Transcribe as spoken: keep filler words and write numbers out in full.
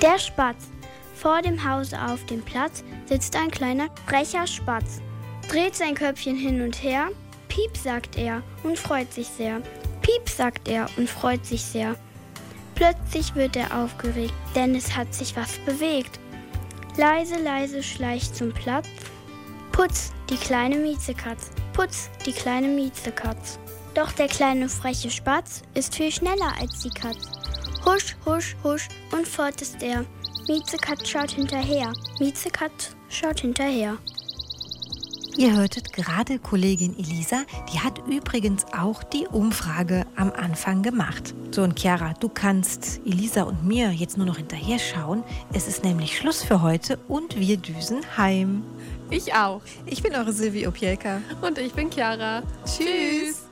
Der Spatz. Vor dem Hause auf dem Platz sitzt ein kleiner, frecher Spatz. Dreht sein Köpfchen hin und her. Piep, sagt er und freut sich sehr. Piep, sagt er und freut sich sehr. Plötzlich wird er aufgeregt, denn es hat sich was bewegt. Leise, leise schleicht zum Platz. Putz, die kleine Miezekatz. Putz, die kleine Miezekatz. Doch der kleine freche Spatz ist viel schneller als die Katz. Husch, husch, husch und fort ist er. Miezekatz schaut hinterher. Miezekatz schaut hinterher. Ihr hörtet gerade Kollegin Elisa, die hat übrigens auch die Umfrage am Anfang gemacht. So, und Chiara, du kannst Elisa und mir jetzt nur noch hinterher schauen. Es ist nämlich Schluss für heute und wir düsen heim. Ich auch. Ich bin eure Silvi Opielka. Und ich bin Chiara. Tschüss.